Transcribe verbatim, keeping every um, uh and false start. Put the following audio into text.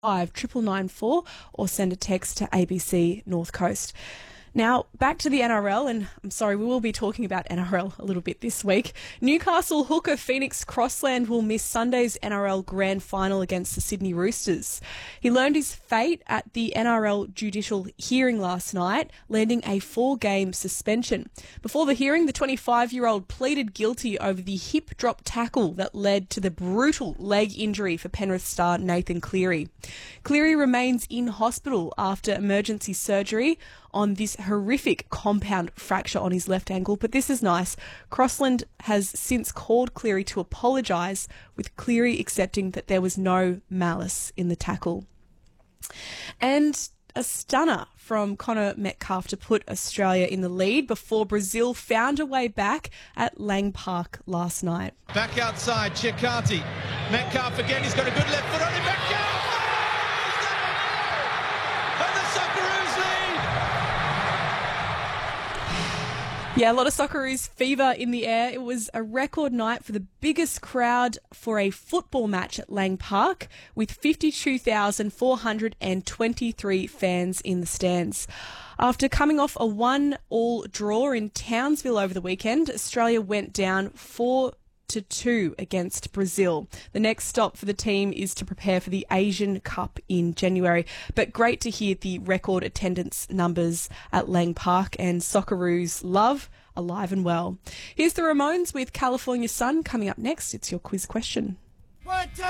five triple nine four or send a text to A B C North Coast. Now, back to the N R L, and I'm sorry, we will be talking about N R L a little bit this week. Newcastle hooker Phoenix Crossland will miss Sunday's N R L Grand Final against the Sydney Roosters. He learned his fate at the N R L judicial hearing last night, landing a four-game suspension. Before the hearing, the twenty-five-year-old pleaded guilty over the hip drop tackle that led to the brutal leg injury for Penrith star Nathan Cleary. Cleary remains in hospital after emergency surgery on this horrific compound fracture on his left ankle, but this is nice. Crossland has since called Cleary to apologise, with Cleary accepting that there was no malice in the tackle. And a stunner from Connor Metcalfe to put Australia in the lead before Brazil found a way back at Lang Park last night. Back outside, Chikati. Metcalfe again, he's got a good left foot on him. Metcalfe! And the Socceroos lead! Yeah, a lot of Socceroos fever in the air. It was a record night for the biggest crowd for a football match at Lang Park, with fifty-two thousand four hundred twenty-three fans in the stands. After coming off a one-all draw in Townsville over the weekend, Australia went down four to two against Brazil. The next stop for the team is to prepare for the Asian Cup in January. But great to hear the record attendance numbers at Lang Park, and Socceroos love alive and well. Here's the Ramones with California Sun coming up next. It's your quiz question. One, two.